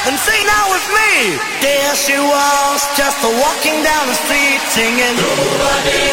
and sing now with me. There she was, just walking down the street, singing.